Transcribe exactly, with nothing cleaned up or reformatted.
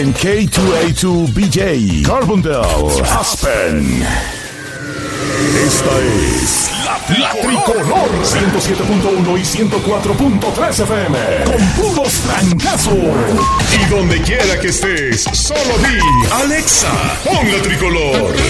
En K dos A dos B J, Carbondale, Aspen. Esta es la, la Tricolor ciento siete punto uno y ciento cuatro punto tres F M. Con puros trancazos. Y donde quiera que estés, solo di Alexa, pon la Tricolor.